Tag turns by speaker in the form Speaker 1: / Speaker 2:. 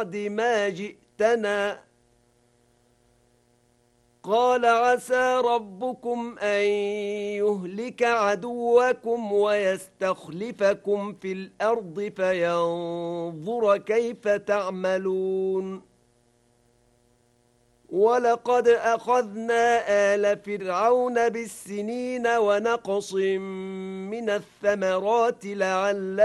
Speaker 1: بعد ما جئتنا قال عسى ربكم أن يهلك عدوكم ويستخلفكم في الأرض فينظر كيف تعملون ولقد أخذنا آل فرعون بالسنين ونقص من الثمرات لعلهم